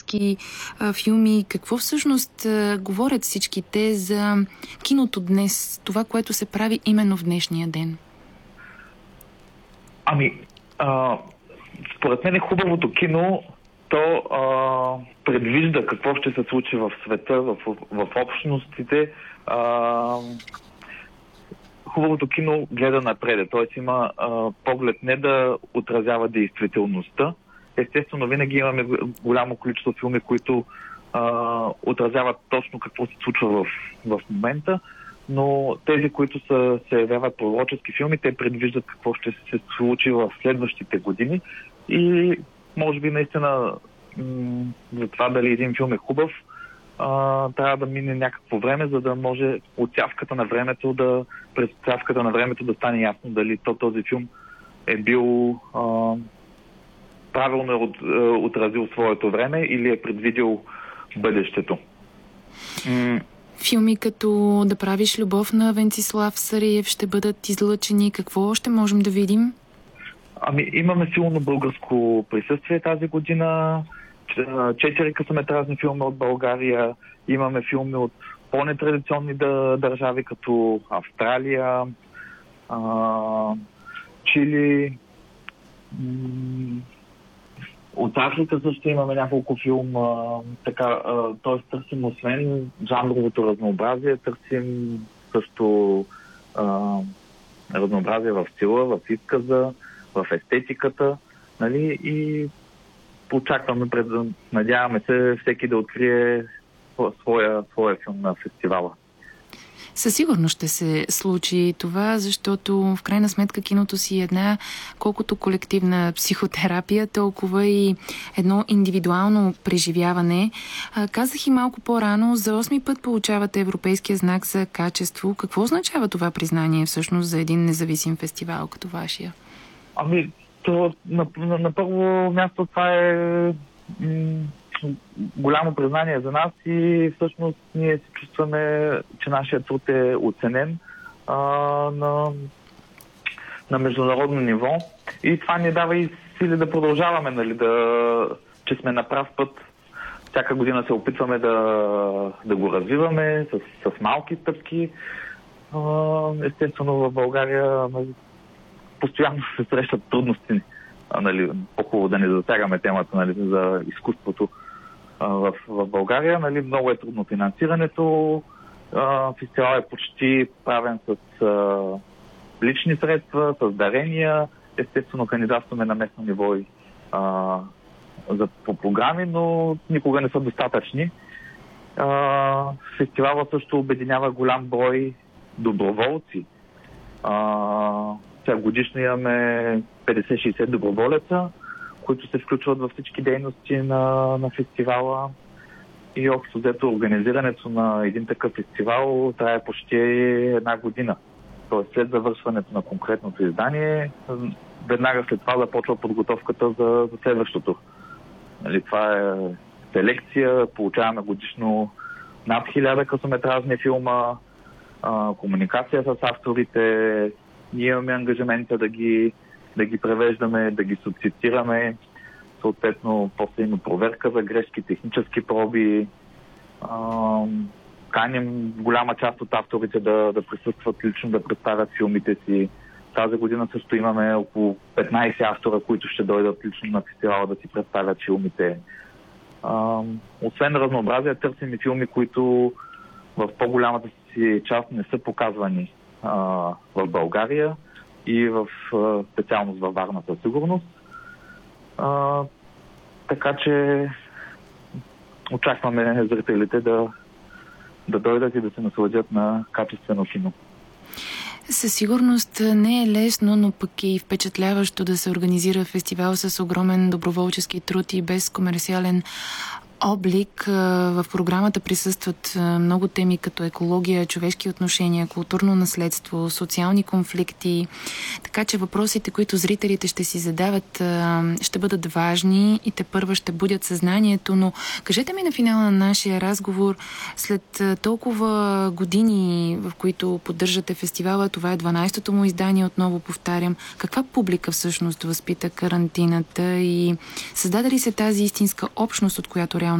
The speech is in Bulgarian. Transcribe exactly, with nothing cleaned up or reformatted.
творчески а, филми. Какво всъщност а, говорят всички те за киното днес? Това, което се прави именно в днешния ден? Ами, а, според мен е хубавото кино, то а, предвижда какво ще се случи в света, в, в, в общностите. А, хубавото кино гледа напред, т.е. има а, поглед не да отразява действителността. Естествено, винаги имаме голямо количество филми, които а, отразяват точно какво се случва в, в момента, но тези, които са, се явяват пророчески филми, те предвиждат какво ще се случи в следващите години и може би наистина м- за това дали един филм е хубав, а, трябва да мине някакво време, за да може оцявката на времето да, през оцявката на времето да стане ясно дали то, този филм е бил а, правилно е от, е, отразил своето време или е предвидил бъдещето. М- Филми като "Да правиш любов" на Венцислав Сариев ще бъдат излъчени. Какво още можем да видим? Ами, имаме силно българско присъствие тази година. Четири късометражни филми от България. Имаме филми от по-нетрадиционни държави, като Австралия, а, Чили. От Африка също имаме няколко филма. Така, т.е. търсим освен жанровото разнообразие, търсим също а, разнообразие в стила, в изказа, в естетиката, нали, и очакваме, пред, надяваме се всеки да открие своя, своя филм на фестивала. Със сигурност ще се случи това, защото в крайна сметка киното си е една колкото колективна психотерапия, толкова и едно индивидуално преживяване. А, казах и малко по-рано, за осми път получавате Европейския знак за качество. Какво означава това признание всъщност за един независим фестивал като вашия? Ами, то, на, на, на първо място това е м- голямо признание за нас и всъщност ние се чувстваме, че нашия труд е оценен а, на, на международно ниво и това ни дава и сили да продължаваме, нали, да, че сме на прав път. Всяка година се опитваме да, да го развиваме с, с малки стъпки. А, естествено в България постоянно се срещат трудности. А, нали, по-хубаво да не засягаме темата, нали, за изкуството а, в, в България. Нали, много е трудно финансирането. А, фестивал е почти правен с а, лични средства, с дарения. Естествено, кандидатстваме на местно ниво и а, за, по програми, но никога не са достатъчни. А, фестивала също обединява голям брой доброволци. А, годишно имаме петдесет-шейсет доброволеца, които се включват във всички дейности на, на фестивала. И общо взето организирането на един такъв фестивал трае почти една година. Тоест след завършването на конкретното издание, веднага след това започва подготовката за, за следващото. Нали, това е селекция, получаваме годишно над хиляда късометражни филма, а, комуникация с авторите. Ние имаме ангажимента да ги, да ги превеждаме, да ги субтитрираме. Съответно, после има проверка за грешки, технически проби. А, каним голяма част от авторите да, да присъстват лично, да представят филмите си. Тази година също имаме около петнайсет автора, които ще дойдат лично на фестивала да си представят филмите. А, освен разнообразие, търсим и филми, които в по-голямата си част не са показвани в България и в специалност във Варна със сигурност. А, така че очакваме зрителите да, да дойдат и да се насладят на качествено кино. Със сигурност не е лесно, но пък е и впечатляващо да се организира фестивал с огромен доброволчески труд и без комерциален облик. В програмата присъстват много теми като екология, човешки отношения, културно наследство, социални конфликти. Така че въпросите, които зрителите ще си задават, ще бъдат важни и тепърва ще будят съзнанието. Но кажете ми на финала на нашия разговор, след толкова години, в които поддържате фестивала, това е дванайсетото му издание, отново повтарям, каква публика всъщност възпита карантината и създаде ли се тази истинска общност, от която реално